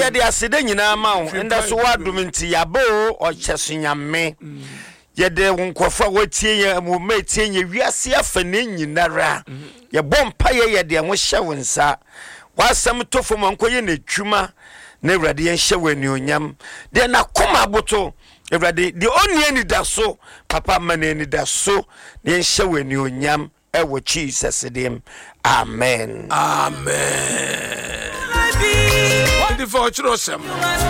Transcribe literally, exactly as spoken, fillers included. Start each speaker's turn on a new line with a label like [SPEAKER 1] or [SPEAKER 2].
[SPEAKER 1] ye de asede nyina ma wo enda so wadum nti yabo o chesunyame ye de wonkofo watie ye mo metie ye wiase afa ne nyinara ye bompa ye ye de ho hye wonsa wasam tofo mankoye na twuma na Ewrade ye hye wani onyam de na koma boto Ewrade de oni ani da so papa man ani da so ne hye wani onyam ewo Jesus dim amen
[SPEAKER 2] amen. The fortune